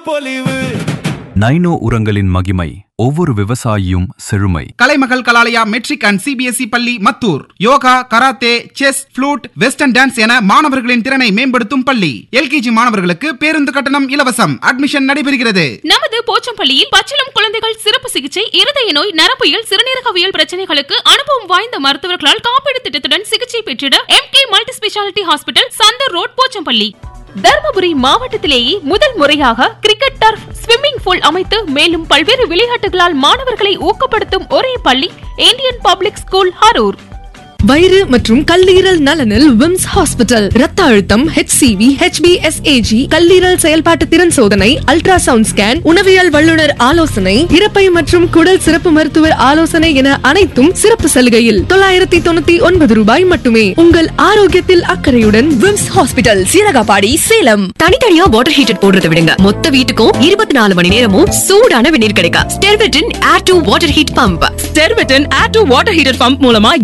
பொலிவு. நைனோ உரங்களின் மகிமை, ஒவ்வொரு விவசாயியும் செழுமை. கலைமகள் கலாலயா மெட்ரிக் அண்ட் சிபிஎஸ்இ பள்ளி Mathur. Yoga, karate, chess, flute, western dance என மாணவர்களின் திறனை மேம்படுத்தும் பள்ளி. எல்கேஜி மாணவர்களுக்கு பேருந்து கட்டணம் இலவசம். அட்மிஷன் நடைபெறுகிறது. நமது போச்சம்பள்ளியில் பச்சிளம் குழந்தைகள் சிறப்பு சிகிச்சை, இருதய நோய், நரம்பியல், சிறுநீரகவியல் பிரச்சனைகளுக்கு அனுபவம் வாய்ந்த மருத்துவர்களால் காப்பீடு திட்டத்துடன் சிகிச்சை பெற்றிட MK multi speciality hospital, Chandar road, Pochampalli. Dharmapuri மாவட்டத்திலேயே முதல் முறையாக கிரிக்கெட் டர்ஃப், ஸ்விம்மிங் பூல் அமைத்து மேலும் பல்வேறு விளையாட்டுகளால் மாணவர்களை ஊக்கப்படுத்தும் ஒரே பள்ளி இந்தியன் பப்ளிக் ஸ்கூல், அரூர். வயிறு மற்றும் கல்லீரல் நலனில் விம்ஸ் ஹாஸ்பிட்டல். ரத்த அழுத்தம், HCV, HbSAg, கல்லீரல் செயல்பாட்டு திறன் சோதனை, அல்ட்ராசவுண்ட் ஸ்கேன், உணவியல் வல்லுநர் ஆலோசனை, இரைப்பை மற்றும் குடல் சிறப்பு மருத்துவர் ஆலோசனை என அனைத்தும் சிறப்பு சலுகையில் 999 ரூபாய் மட்டுமே. உங்கள் ஆரோக்கியத்தில் அக்கறையுடன் விம்ஸ் ஹாஸ்பிட்டல், சீரகாபாடி, சேலம். தனித்தனியா வாட்டர் ஹீட்டர் போடுறதை விடுங்க, மொத்த வீட்டுக்கும் 24 மணி நேரமும் சூடான வெந்நீர் கிடைக்கும். ஸ்டெர்வெட்டின் air to water heat pump. ஸ்டெர்வெட்டின் air to water heater pump மூலமா